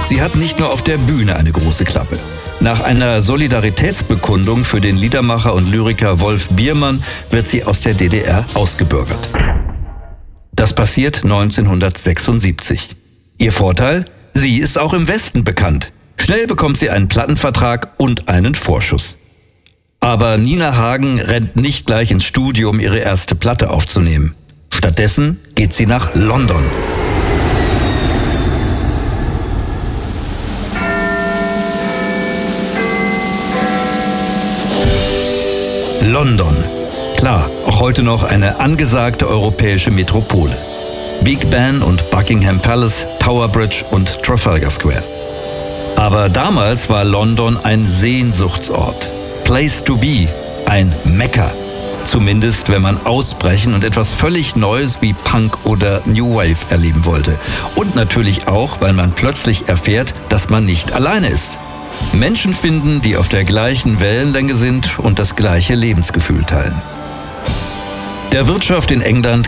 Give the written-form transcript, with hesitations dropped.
Sie hat nicht nur auf der Bühne eine große Klappe. Nach einer Solidaritätsbekundung für den Liedermacher und Lyriker Wolf Biermann wird sie aus der DDR ausgebürgert. Das passiert 1976. Ihr Vorteil? Sie ist auch im Westen bekannt. Schnell bekommt sie einen Plattenvertrag und einen Vorschuss. Aber Nina Hagen rennt nicht gleich ins Studio, um ihre erste Platte aufzunehmen. Stattdessen geht sie nach London. London. Klar, auch heute noch eine angesagte europäische Metropole. Big Ben und Buckingham Palace, Tower Bridge und Trafalgar Square. Aber damals war London ein Sehnsuchtsort. Place to be, ein Mekka. Zumindest, wenn man ausbrechen und etwas völlig Neues wie Punk oder New Wave erleben wollte. Und natürlich auch, weil man plötzlich erfährt, dass man nicht alleine ist. Menschen finden, die auf der gleichen Wellenlänge sind und das gleiche Lebensgefühl teilen. Der Wirtschaft in England